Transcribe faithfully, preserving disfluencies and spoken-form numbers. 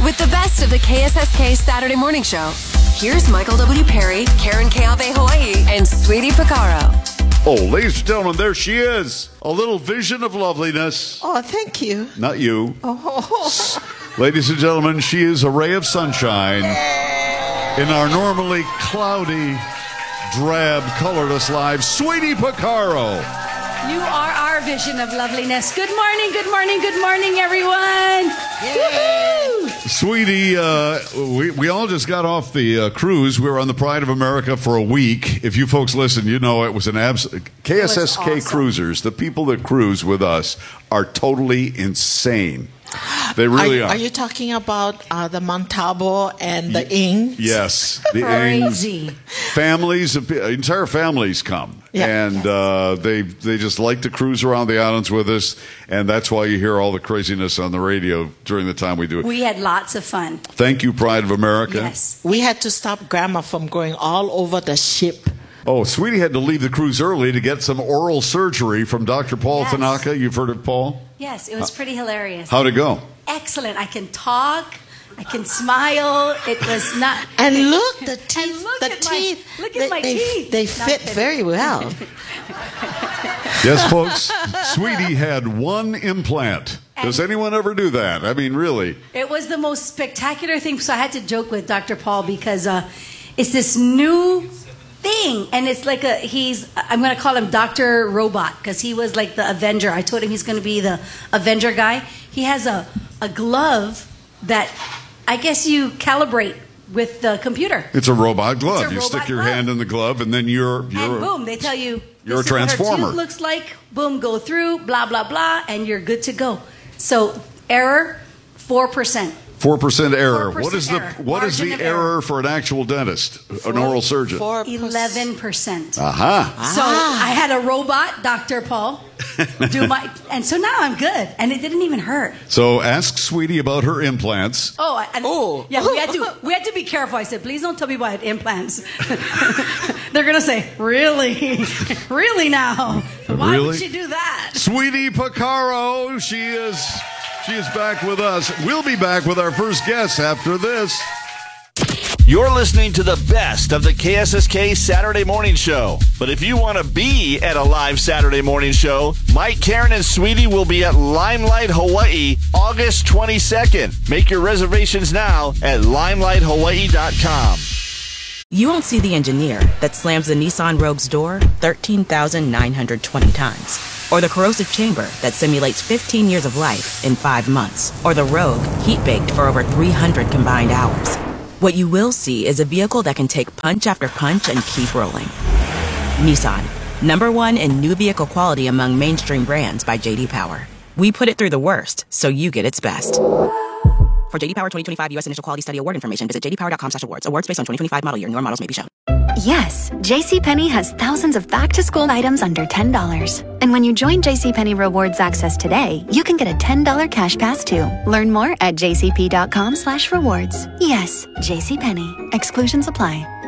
With the best of the K S S K Saturday Morning Show, here's Michael W. Perry, Karen Keave Hawaii, and Sweetie Picaro. Oh, ladies and gentlemen, there she is. A little vision of loveliness. Oh, thank you. Not you. Oh. Ladies and gentlemen, she is a ray of sunshine in our normally cloudy, drab, colorless lives. Sweetie Picaro. You are our vision of loveliness. Good morning, good morning, good morning, everyone. Woo-hoo! Sweetie, uh, we, we all just got off the uh, cruise. We were on the Pride of America for a week. If you folks listen, you know it was an absolute... K S S K awesome. cruisers, the people that cruise with us, are totally insane. They really are, are. Are you talking about uh, the Montalvo and the Ings? Yes. The Crazy. Ings. Families, of, entire families come. Yeah. And uh, they they just like to cruise around the islands with us. And that's why you hear all the craziness on the radio during the time we do it. We had lots of fun. Thank you, Pride of America. Yes. We had to stop Grandma from going all over the ship. Oh, Sweetie had to leave the cruise early to get some oral surgery from Doctor Paul Yes. Tanaka. You've heard of Paul? Yes, it was pretty hilarious. How'd it go? Excellent. I can talk. I can smile. It was not... And look, the teeth. And look the at my- teeth. look at they, my they, teeth. They Not fit kidding. very well. Yes, folks. Sweetie had one implant. Does anyone ever do that? I mean, really. It was the most spectacular thing. So I had to joke with Doctor Paul because uh, it's this new thing. And it's like a, he's, I'm going to call him Doctor Robot because he was like the Avenger. I told him he's going to be the Avenger guy. He has a, a glove that I guess you calibrate with the computer. It's a robot glove. It's a you robot stick your glove. hand in the glove, and then you're you're And boom, they tell you, you're this a is what her transformer. tooth looks like. Boom, go through, blah, blah, blah, and you're good to go. So error, four percent. four percent error. four percent What is the error. what is Margin the of error, error. for an actual dentist, an oral surgeon? Four eleven percent. Aha. So I had a robot, Doctor Paul, do my, and so now I'm good, and it didn't even hurt. So ask Sweetie about her implants. Oh, and, Oh. yeah, we had to we had to be careful. I said, please don't tell me about implants. They're gonna say, really, really now? Why Really? would she do that? Sweetie Picaro, she is she is back with us. We'll be back with our first guest after this. You're listening to the best of the K S S K Saturday Morning Show. But if you want to be at a live Saturday morning show, Mike, Karen, and Sweetie will be at Limelight, Hawaii, August twenty-second. Make your reservations now at limelight hawaii dot com. You won't see the engineer that slams the Nissan Rogue's door thirteen thousand nine hundred twenty times. Or the corrosive chamber that simulates fifteen years of life in five months. Or the Rogue heat-baked for over three hundred combined hours. What you will see is a vehicle that can take punch after punch and keep rolling. Nissan, number one in new vehicle quality among mainstream brands by J D Power. We put it through the worst, so you get its best. For J D Power twenty twenty-five U S Initial Quality Study Award information, visit j d power dot com slash awards. Awards based on twenty twenty-five model year. Newer models may be shown. Yes, JCPenney has thousands of back-to-school items under ten dollars. And when you join JCPenney Rewards Access today, you can get a ten dollars cash pass too. Learn more at j c p dot com slash rewards. Yes, JCPenney. Exclusions apply.